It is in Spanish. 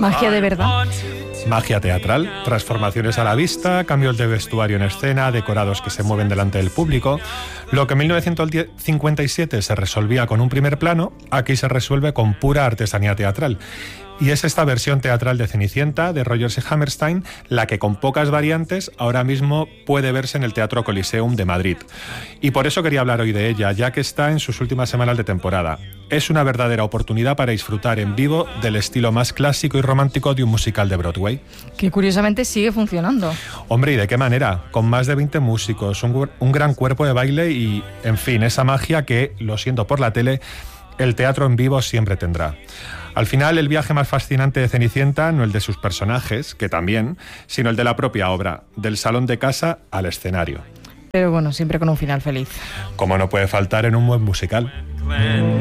Magia de verdad. Magia teatral, transformaciones a la vista, cambios de vestuario en escena, decorados que se mueven delante del público. Lo que en 1957 se resolvía con un primer plano, aquí se resuelve con pura artesanía teatral. Y es esta versión teatral de Cenicienta, de Rodgers y Hammerstein, la que con pocas variantes ahora mismo puede verse en el Teatro Coliseum de Madrid. Y por eso quería hablar hoy de ella, ya que está en sus últimas semanas de temporada. Es una verdadera oportunidad para disfrutar en vivo del estilo más clásico y romántico de un musical de Broadway. Que curiosamente sigue funcionando. Hombre, ¿y de qué manera? Con más de 20 músicos, un gran cuerpo de baile y, en fin, esa magia que, lo siento por la tele, el teatro en vivo siempre tendrá. Al final, el viaje más fascinante de Cenicienta no el de sus personajes, que también, sino el de la propia obra, del salón de casa al escenario. Pero bueno, siempre con un final feliz. Como no puede faltar en un buen musical.